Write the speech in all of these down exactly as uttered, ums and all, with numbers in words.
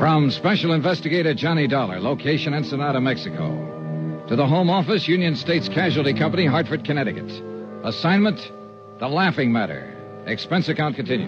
From Special Investigator Johnny Dollar, location Ensenada, Mexico, to the Home Office, Union States Casualty Company, Hartford, Connecticut. Assignment, The Laughing Matter. Expense account continued.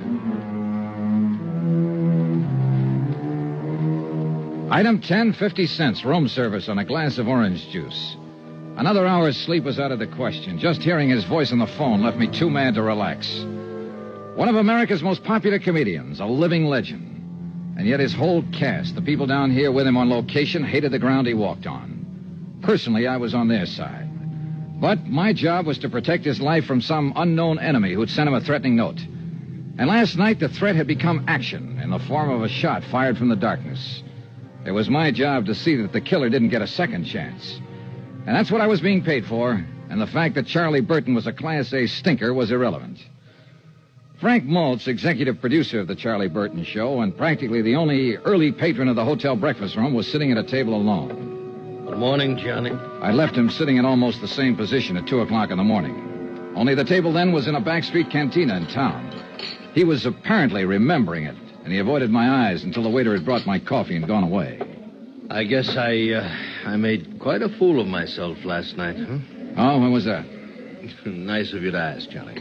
Item ten, fifty cents, room service on a glass of orange juice. Another hour's sleep was out of the question. Just hearing his voice on the phone left me too mad to relax. One of America's most popular comedians, a living legend. And yet his whole cast, the people down here with him on location, hated the ground he walked on. Personally, I was on their side. But my job was to protect his life from some unknown enemy who'd sent him a threatening note. And last night, the threat had become action in the form of a shot fired from the darkness. It was my job to see that the killer didn't get a second chance. And that's what I was being paid for, and the fact that Charlie Burton was a Class A stinker was irrelevant. Frank Maltz, executive producer of the Charlie Burton Show and practically the only early patron of the hotel breakfast room, was sitting at a table alone. Good morning, Johnny. I left him sitting in almost the same position at two o'clock in the morning. Only the table then was in a backstreet cantina in town. He was apparently remembering it, and he avoided my eyes until the waiter had brought my coffee and gone away. I guess I, uh, I made quite a fool of myself last night, huh? Oh, when was that? Nice of you to ask, Johnny.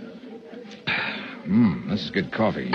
Mmm, this is good coffee.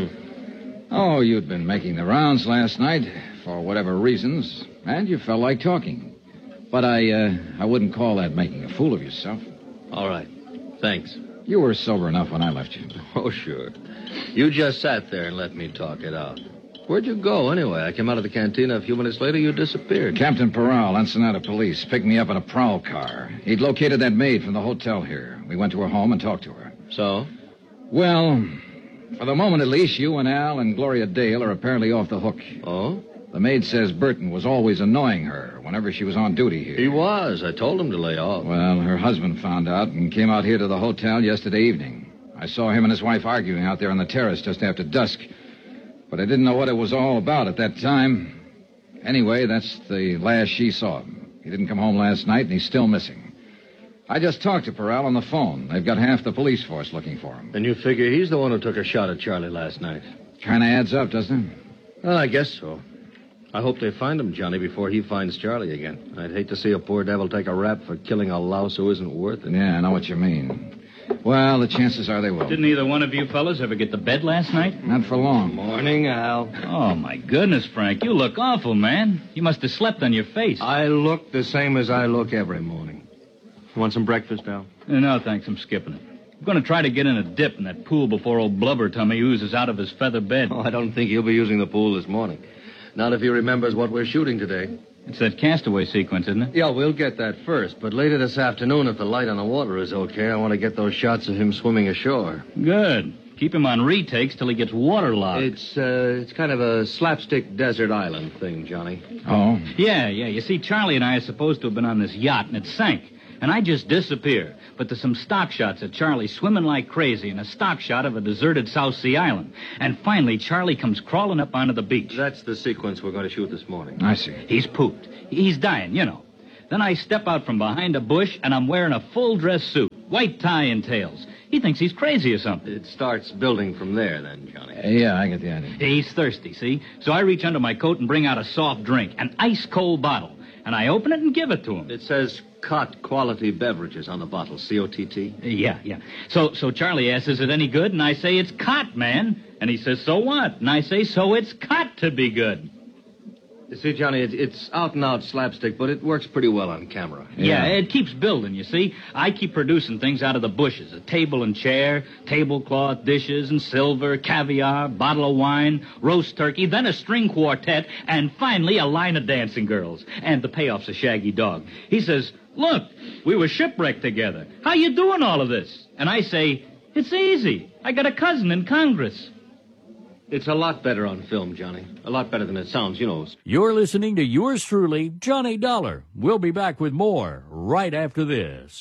Mm. Oh, you'd been making the rounds last night, for whatever reasons, and you felt like talking. But I, uh, I wouldn't call that making a fool of yourself. All right. Thanks. You were sober enough when I left you. Oh, sure. You just sat there and let me talk it out. Where'd you go, anyway? I came out of the cantina a few minutes later. You disappeared. Captain Peral, Ensenada Police, picked me up in a prowl car. He'd located that maid from the hotel here. We went to her home and talked to her. So? Well, for the moment at least, you and Al and Gloria Dale are apparently off the hook. Oh? The maid says Burton was always annoying her whenever she was on duty here. He was. I told him to lay off. Well, her husband found out and came out here to the hotel yesterday evening. I saw him and his wife arguing out there on the terrace just after dusk. But I didn't know what it was all about at that time. Anyway, that's the last she saw him. He didn't come home last night, and he's still missing. I just talked to Peral on the phone. They've got half the police force looking for him. And you figure he's the one who took a shot at Charlie last night? Kind of adds up, doesn't it? Well, I guess so. I hope they find him, Johnny, before he finds Charlie again. I'd hate to see a poor devil take a rap for killing a louse who isn't worth it. Yeah, I know what you mean. Well, the chances are they will. Didn't either one of you fellas ever get to bed last night? Not for long. Morning, Al. Oh, my goodness, Frank. You look awful, man. You must have slept on your face. I look the same as I look every morning. You want some breakfast, Al? No, thanks. I'm skipping it. I'm going to try to get in a dip in that pool before old Blubber Tummy oozes out of his feather bed. Oh, I don't think he'll be using the pool this morning. Not if he remembers what we're shooting today. It's that Castaway sequence, isn't it? Yeah, we'll get that first. But later this afternoon, if the light on the water is okay, I want to get those shots of him swimming ashore. Good. Keep him on retakes till he gets waterlogged. It's, uh, it's kind of a slapstick desert island thing, Johnny. Oh? Yeah, yeah. You see, Charlie and I are supposed to have been on this yacht, and it sank. And I just disappear. But there's some stock shots of Charlie swimming like crazy and a stock shot of a deserted South Sea island. And finally, Charlie comes crawling up onto the beach. That's the sequence we're going to shoot this morning. I see. He's pooped. He's dying, you know. Then I step out from behind a bush, and I'm wearing a full-dress suit, white tie and tails. He thinks he's crazy or something. It starts building from there, then, Johnny. Uh, yeah, I get the idea. He's thirsty, see? So I reach under my coat and bring out a soft drink, an ice-cold bottle. And I open it and give it to him. It says Cott Quality Beverages on the bottle, C O T T. Yeah, yeah. So so Charlie asks, is it any good? And I say, it's Cott, man. And he says, so what? And I say, so it's got to be good. You see, Johnny, it, it's out-and-out slapstick, but it works pretty well on camera. Yeah. yeah, it keeps building, you see. I keep producing things out of the bushes. A table and chair, tablecloth, dishes and silver, caviar, bottle of wine, roast turkey, then a string quartet, and finally a line of dancing girls. And the payoff's a shaggy dog. He says, look, we were shipwrecked together. How you doing all of this? And I say, it's easy. I got a cousin in Congress. It's a lot better on film, Johnny. A lot better than it sounds, you know. You're listening to yours truly, Johnny Dollar. We'll be back with more right after this.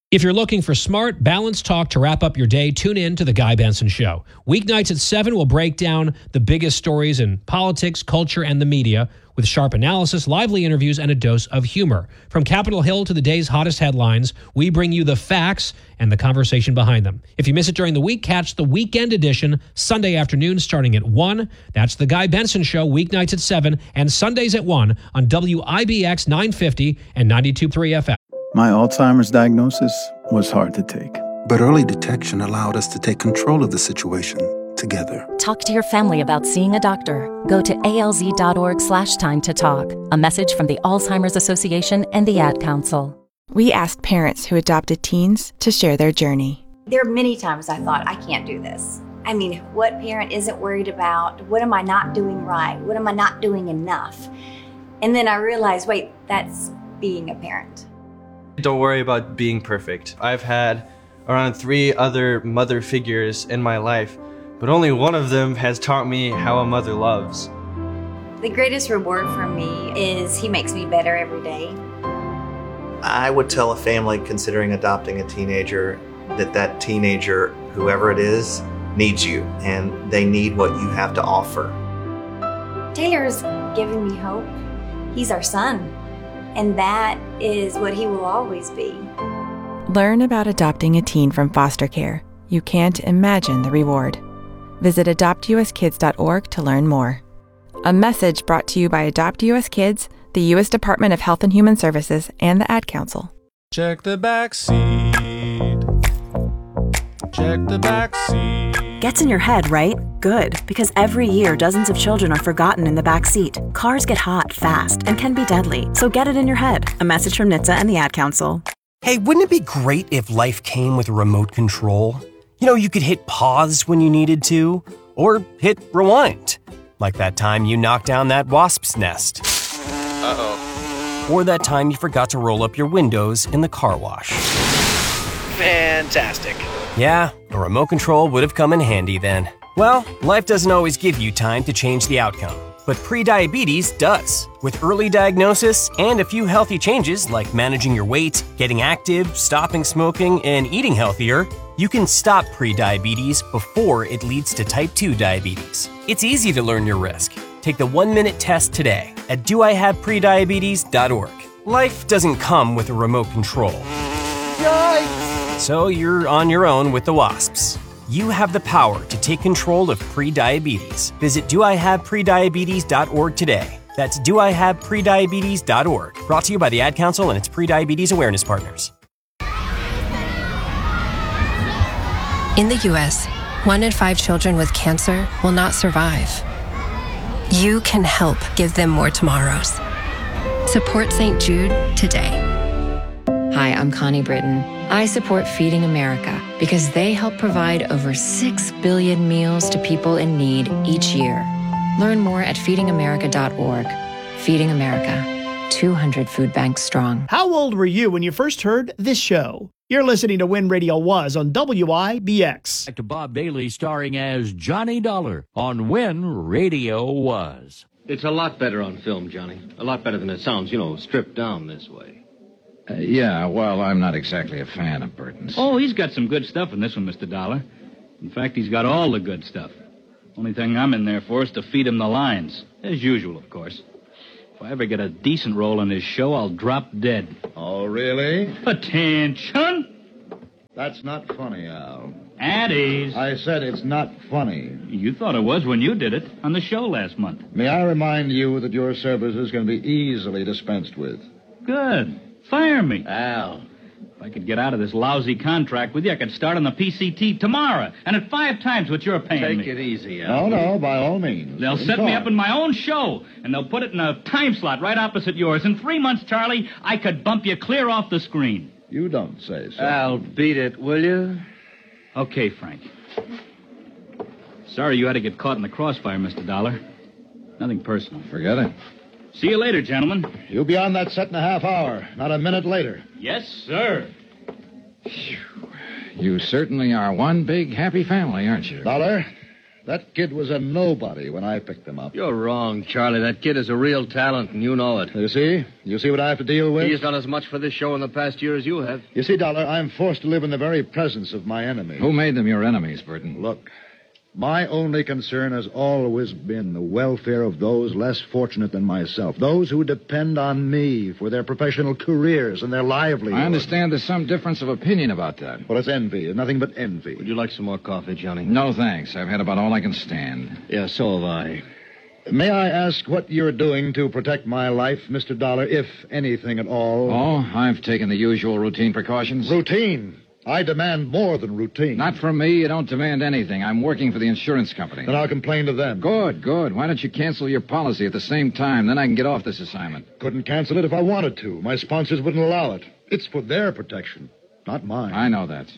If you're looking for smart, balanced talk to wrap up your day, tune in to The Guy Benson Show. Weeknights at seven, we'll break down the biggest stories in politics, culture, and the media with sharp analysis, lively interviews, and a dose of humor. From Capitol Hill to the day's hottest headlines, we bring you the facts and the conversation behind them. If you miss it during the week, catch the weekend edition Sunday afternoon starting at one. That's The Guy Benson Show, weeknights at seven and Sundays at one on W I B X nine fifty and ninety-two point three F M. My Alzheimer's diagnosis was hard to take. But early detection allowed us to take control of the situation together. Talk to your family about seeing a doctor. Go to alz.org slash time to talk. A message from the Alzheimer's Association and the Ad Council. We asked parents who adopted teens to share their journey. There are many times I thought, I can't do this. I mean, what parent isn't worried about? What am I not doing right? What am I not doing enough? And then I realized, wait, that's being a parent. Don't worry about being perfect. I've had around three other mother figures in my life, but only one of them has taught me how a mother loves. The greatest reward for me is he makes me better every day. I would tell a family considering adopting a teenager that that teenager, whoever it is, needs you, and they need what you have to offer. Taylor's given me hope. He's our son. And that is what he will always be. Learn about adopting a teen from foster care. You can't imagine the reward. Visit adopt u s kids dot org to learn more. A message brought to you by Adopt U S Kids, the U S Department of Health and Human Services, and the Ad Council. Check the back seat. Check the back seat. Gets in your head, right? Good, because every year dozens of children are forgotten in the back seat. Cars get hot fast and can be deadly, so get it in your head. A message from N H T S A and the Ad Council. Hey, wouldn't it be great if life came with a remote control? You know, you could hit pause when you needed to, or hit rewind. Like that time you knocked down that wasp's nest. Uh-oh. Or that time you forgot to roll up your windows in the car wash. Fantastic. Yeah, a remote control would have come in handy then. Well, life doesn't always give you time to change the outcome, but prediabetes does. With early diagnosis and a few healthy changes like managing your weight, getting active, stopping smoking, and eating healthier, you can stop prediabetes before it leads to type two diabetes. It's easy to learn your risk. Take the one-minute test today at do I have prediabetes dot org. Life doesn't come with a remote control. Yikes! So you're on your own with the wasps. You have the power to take control of prediabetes. Visit do I have prediabetes dot org today. That's do I have prediabetes dot org. Brought to you by the Ad Council and its prediabetes awareness partners. In the U S, one in five children with cancer will not survive. You can help give them more tomorrows. Support Saint Jude today. Hi, I'm Connie Britton. I support Feeding America because they help provide over six billion meals to people in need each year. Learn more at feeding america dot org. Feeding America, two hundred food banks strong. How old were you when you first heard this show? You're listening to When Radio Was on W I B X. Back to Bob Bailey starring as Johnny Dollar on When Radio Was. It's a lot better on film, Johnny. A lot better than it sounds, you know, stripped down this way. Uh, yeah, well, I'm not exactly a fan of Burton's. Oh, he's got some good stuff in this one, Mister Dollar. In fact, he's got all the good stuff. Only thing I'm in there for is to feed him the lines. As usual, of course. If I ever get a decent role in his show, I'll drop dead. Oh, really? Attention! That's not funny, Al. At ease. I said it's not funny. You thought it was when you did it on the show last month. May I remind you that your services can be easily dispensed with? Good. Fire me. Al. If I could get out of this lousy contract with you, I could start on the P C T tomorrow, and at five times what you're paying Take me. Take it easy, Al. No, no, by all means. They'll set me up in my own show, and they'll put it in a time slot right opposite yours. In three months, Charlie, I could bump you clear off the screen. You don't say so. Al, beat it, will you? Okay, Frank. Sorry you had to get caught in the crossfire, Mister Dollar. Nothing personal. Forget it. See you later, gentlemen. You'll be on that set in a half hour, not a minute later. Yes, sir. You certainly are one big happy family, aren't you? Dollar, That kid was a nobody when I picked him up. You're wrong, Charlie. That kid is a real talent, and you know it. You see? You see what I have to deal with? He's done as much for this show in the past year as you have. You see, Dollar, I'm forced to live in the very presence of my enemy. Who made them your enemies, Burton? Look, my only concern has always been the welfare of those less fortunate than myself, those who depend on me for their professional careers and their livelihood. I understand there's some difference of opinion about that. Well, it's envy, nothing but envy. Would you like some more coffee, Johnny? No, thanks. I've had about all I can stand. Yeah, so have I. May I ask what you're doing to protect my life, Mister Dollar, if anything at all? Oh, I've taken the usual routine precautions. Routine? I demand more than routine. Not from me. You don't demand anything. I'm working for the insurance company. Then I'll complain to them. Good, good. Why don't you cancel your policy at the same time? Then I can get off this assignment. Couldn't cancel it if I wanted to. My sponsors wouldn't allow it. It's for their protection, not mine. I know that.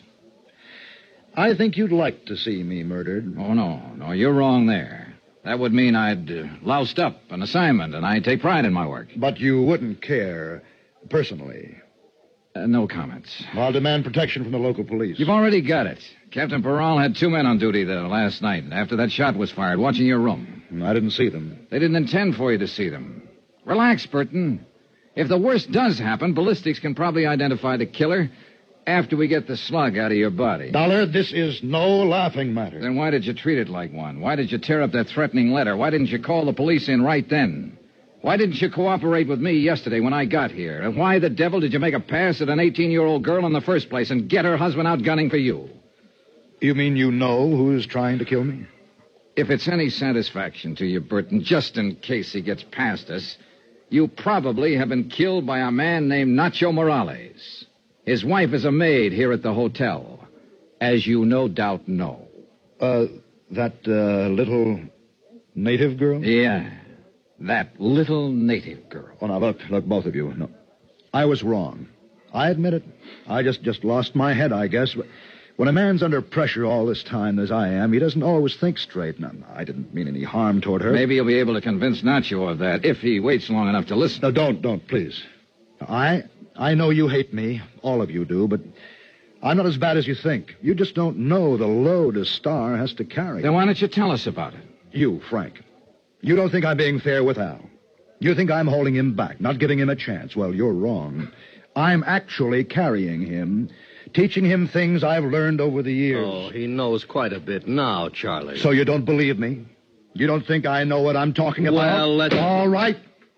I think you'd like to see me murdered. Oh, no. No, you're wrong there. That would mean I'd uh, loused up an assignment, and I take pride in my work. But you wouldn't care personally. Uh, no comments. I'll demand protection from the local police. You've already got it. Captain Peral had two men on duty there last night after that shot was fired, watching your room. I didn't see them. They didn't intend for you to see them. Relax, Burton. If the worst does happen, ballistics can probably identify the killer after we get the slug out of your body. Dollar, this is no laughing matter. Then why did you treat it like one? Why did you tear up that threatening letter? Why didn't you call the police in right then? Why didn't you cooperate with me yesterday when I got here? And why the devil did you make a pass at an eighteen-year-old girl in the first place and get her husband out gunning for you? You mean you know who's trying to kill me? If it's any satisfaction to you, Burton, just in case he gets past us, you probably have been killed by a man named Nacho Morales. His wife is a maid here at the hotel, as you no doubt know. Uh, that uh, little native girl? Yeah. That little native girl. Oh, now, look, look, both of you. No, I was wrong. I admit it. I just, just lost my head, I guess. But when a man's under pressure all this time, as I am, he doesn't always think straight. Now, I didn't mean any harm toward her. Maybe you'll be able to convince Nacho of that, if he waits long enough to listen. No, don't, don't, please. I, I know you hate me. All of you do, but I'm not as bad as you think. You just don't know the load a star has to carry. Then why don't you tell us about it? You, Frank. You don't think I'm being fair with Al. You think I'm holding him back, not giving him a chance. Well, you're wrong. I'm actually carrying him, teaching him things I've learned over the years. Oh, he knows quite a bit now, Charlie. So you don't believe me? You don't think I know what I'm talking about? Well, let's... All right.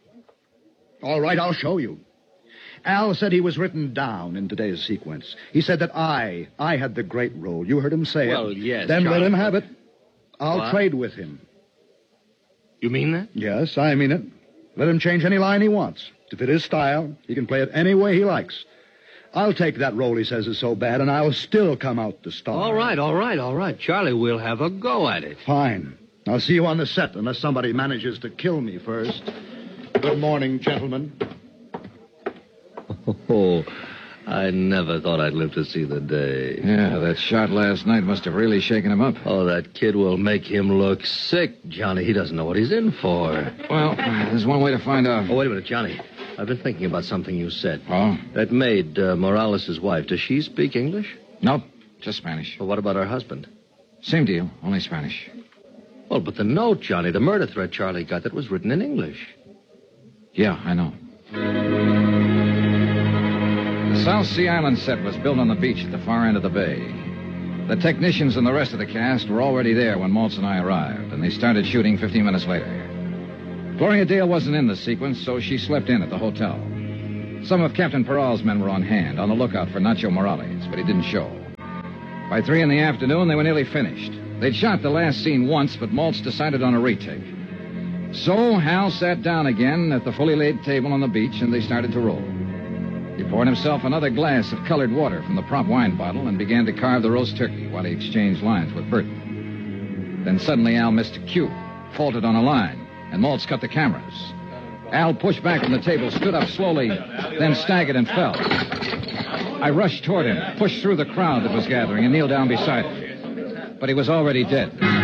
All right, I'll show you. Al said he was written down in today's sequence. He said that I, I had the great role. You heard him say well, it. Well, yes, Then Charlie. let him have it. I'll What? trade with him. You mean that? Yes, I mean it. Let him change any line he wants. To fit his style, he can play it any way he likes. I'll take that role he says is so bad, and I'll still come out the star. All right, all right, all right. Charlie, we'll have a go at it. Fine. I'll see you on the set, unless somebody manages to kill me first. Good morning, gentlemen. Oh, I never thought I'd live to see the day. Yeah, that shot last night must have really shaken him up. Oh, that kid will make him look sick, Johnny. He doesn't know what he's in for. Well, there's one way to find out. Oh, wait a minute, Johnny. I've been thinking about something you said. Oh? That maid, uh, Morales' wife, does she speak English? Nope, just Spanish. Well, what about her husband? Same deal, only Spanish. Well, but the note, Johnny, the murder threat Charlie got, that was written in English. Yeah, I know. The South Sea Island set was built on the beach at the far end of the bay. The technicians and the rest of the cast were already there when Maltz and I arrived, and they started shooting fifteen minutes later. Gloria Dale wasn't in the sequence, so she slept in at the hotel. Some of Captain Peral's men were on hand, on the lookout for Nacho Morales, but he didn't show. By three in the afternoon, they were nearly finished. They'd shot the last scene once, but Maltz decided on a retake. So Hal sat down again at the fully laid table on the beach, and they started to roll. He poured himself another glass of colored water from the prop wine bottle and began to carve the roast turkey while he exchanged lines with Burton. Then suddenly Al missed a cue, faltered on a line, and Maltz cut the cameras. Al pushed back from the table, stood up slowly, then staggered and fell. I rushed toward him, pushed through the crowd that was gathering, and kneeled down beside him. But he was already dead.